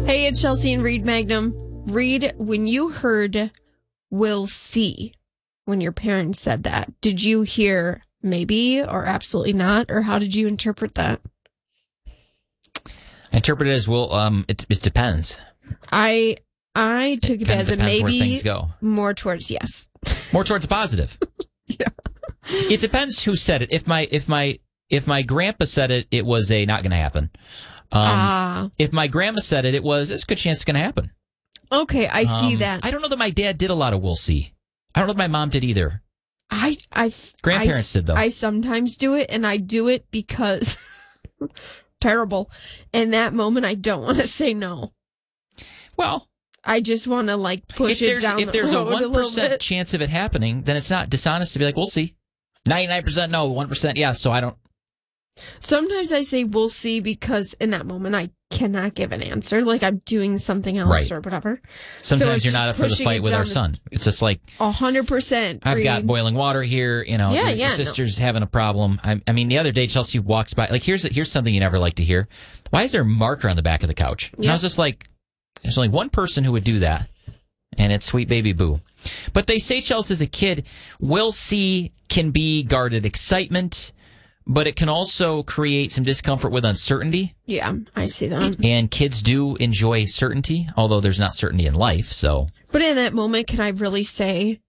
Hey, it's Chelsea and Reed Magnum. Reed, when you heard "we'll see" when your parents said that, did you hear maybe or absolutely not, or how did you interpret that? I interpret it as it depends. I took it as a maybe, where things go. More towards yes. More towards positive. Yeah. It depends who said it. If my grandpa said it, it was a not going to happen. If my grandma said it, it's a good chance it's going to happen. Okay, I see that. I don't know that my dad did a lot of we'll see. I don't know that my mom did either. Grandparents did, though. I sometimes do it, and I do it because terrible. In that moment, I don't want to say no. Well, I just want to push it down. If there's a 1% chance of it happening, then it's not dishonest to be like, we'll see. 99% no, 1% yes. So I don't. Sometimes I say we'll see because in that moment I cannot give an answer. Like I'm doing something else or whatever. Sometimes you're not up for the fight with our son. It's just like 100%. I've got boiling water here. Your sister's having a problem. I mean, the other day Chelsea walks by. Like here's something you never like to hear. Why is there a marker on the back of the couch? And I was just like, there's only one person who would do that, and it's sweet baby Boo. But they say, Chelsea, as a kid, we'll see can be guarded excitement, but it can also create some discomfort with uncertainty. Yeah, I see that. And kids do enjoy certainty, although there's not certainty in life. So, but in that moment, can I really say,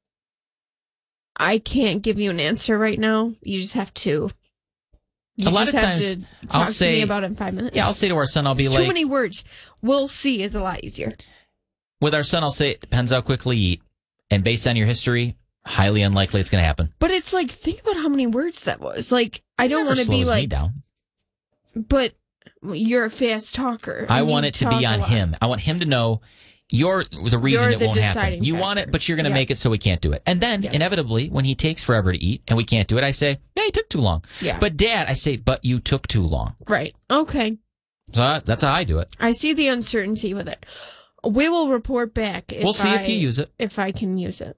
I can't give you an answer right now? You just have to. A lot of times, I'll say to me about it in 5 minutes. Yeah, I'll say to our son, I'll be too many words. We'll see is a lot easier. With our son, I'll say it depends how quickly you eat, and based on your history, highly unlikely it's going to happen. But it's like, think about how many words that was. Like, I don't want to be like, me down. But you're a fast talker. I want it to be on him. I want him to know you're the reason it won't happen. You want it, but you're going to make it so we can't do it. And then, inevitably, when he takes forever to eat and we can't do it, I say, yeah, he took too long. Yeah. But Dad, I say, but you took too long. Right. Okay. So that's how I do it. I see the uncertainty with it. We will report back. We'll see if you use it. If I can use it.